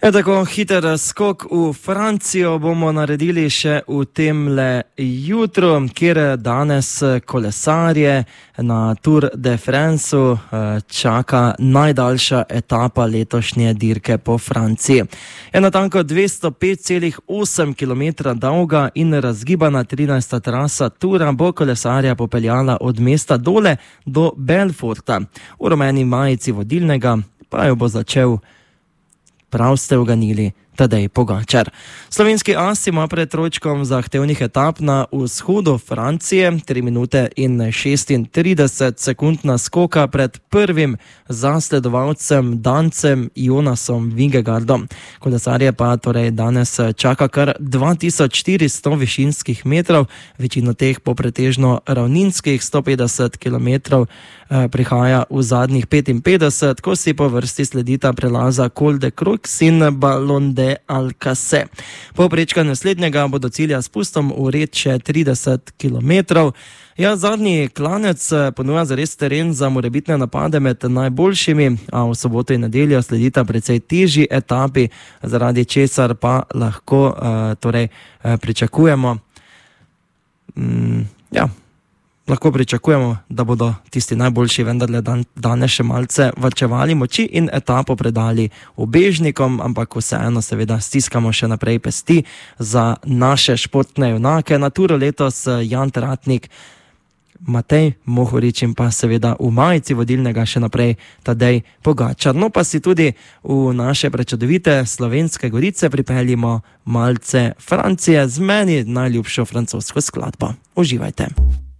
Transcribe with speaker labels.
Speaker 1: Tako hiter skok v Francijo bomo naredili še v temle jutru, kjer danes kolesarje na Tour de France čaka najdaljša etapa letošnje dirke po Franciji. Je natanko 205,8 km dolga in razgibana 13. trasa Tura bo kolesarja popeljala od mesta Dole do Belforta. V rumeni majici vodilnega pa jo bo začel, prav ste uganili, Tadej Pogačar. Slovenski as ima pred trojčkom zahtevnih etap na vzhodu Francije 3 minute in 36 sekund naskoka pred prvim zasledovalcem Dancem Jonasom Vingegaardom. Kolesarje pa torej danes čaka kar 2400 višinskih metrov, večino teh po pretežno ravninskih 150 km prihaja v zadnjih 55, ko si po vrsti sledita prelaza Col de Crux in Ballon de Alcace. Po prečkanju naslednjega bo do cilja s pustom ured še 30 km. Zadnji klanec ponuja zares teren za morebitne napade med najboljšimi, a v soboto in nedeljo sledita precej težji etapi, zaradi česar pa lahko pričakujemo Lahko pričakujemo, da bodo tisti najboljši vendarle danes še malce varčevali moči in etapo predali ubežnikom, ampak vseeno seveda stiskamo še naprej pesti za naše športne junake. Na Turo letos Jan Tratnik, Matej Mohorič in pa seveda v majici vodilnega še naprej Tadej Pogačar. No pa si tudi v naše prečudovite Slovenske Gorice pripeljimo malce Francije z meni najljubšo francosko skladbo. Uživajte.